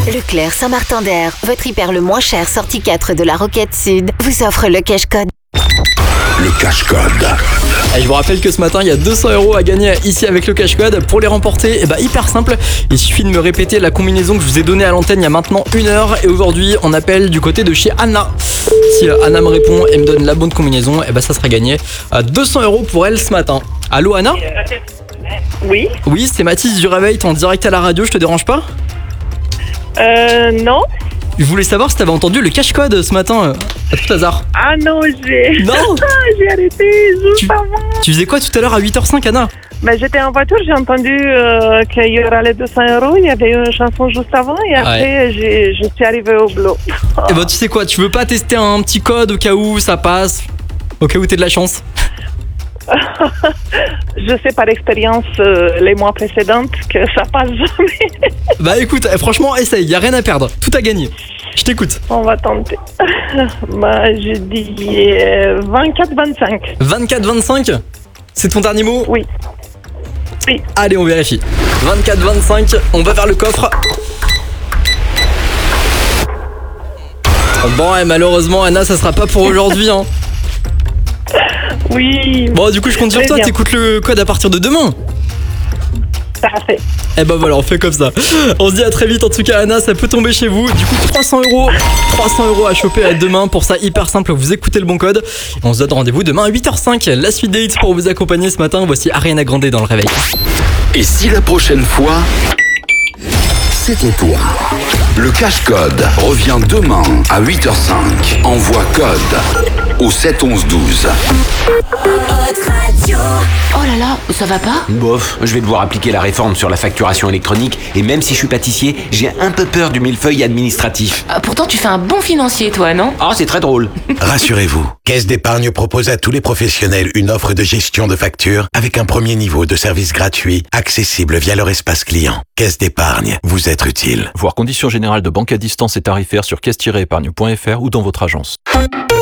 Leclerc Saint-Martin-d'Air, votre hyper le moins cher sortie 4 de la Roquette Sud, vous offre le cash code. Le cash code. Et je vous rappelle que ce matin, il y a 200 € à gagner ici avec le cash code. Pour les remporter, hyper simple, il suffit de me répéter la combinaison que je vous ai donnée à l'antenne il y a maintenant 1 heure. Et aujourd'hui, on appelle du côté de chez Anna. Si Anna me répond et me donne la bonne combinaison, ça sera gagné. 200 € pour elle ce matin. Allô Anna ? Oui. Oui, c'est Mathis du Réveil, t'es en direct à la radio, je te dérange pas ? Non. Je voulais savoir si t'avais entendu le cash code ce matin, à tout hasard. Ah non, Non. j'ai arrêté juste avant. Tu faisais quoi tout à l'heure à 8h05 Anna ? J'étais en voiture, j'ai entendu qu'il y aurait les 200 €. Il y avait une chanson juste avant et après, je suis arrivée au boulot. Tu sais quoi, tu veux pas tester un petit code au cas où ça passe ? Au cas où t'aies de la chance ? Je sais par expérience les mois précédents que ça passe jamais. Écoute, franchement, essaye, y a rien à perdre, tout à gagner. Je t'écoute. On va tenter. Je dis 24-25. 24-25 ? C'est ton dernier mot ? Oui. Oui. Allez, on vérifie. 24-25, on va vers le coffre. Bon, malheureusement, Anna, ça sera pas pour aujourd'hui, hein. Oui. Bon, du coup, je compte sur toi, t'écoutes le code à partir de demain. Parfait. Voilà, on fait comme ça. On se dit à très vite, en tout cas, Anna, ça peut tomber chez vous. Du coup, 300 €. 300 € à choper demain. Pour ça, hyper simple, vous écoutez le bon code. On se donne rendez-vous demain à 8h05. La suite des hits pour vous accompagner ce matin. Voici Ariana Grande dans le réveil. Et si la prochaine fois, c'est ton tour? Le cash code revient demain à 8h05. Envoie code au 711-12. Oh là là, ça va pas ? Bof, je vais devoir appliquer la réforme sur la facturation électronique et même si je suis pâtissier, j'ai un peu peur du millefeuille administratif. Pourtant tu fais un bon financier toi, non ? Ah, c'est très drôle. Rassurez-vous, Caisse d'Épargne propose à tous les professionnels une offre de gestion de factures avec un premier niveau de service gratuit, accessible via leur espace client. Caisse d'Épargne, vous être utile. Voir conditions générales de banque à distance et tarifaires sur caisse-épargne.fr ou dans votre agence.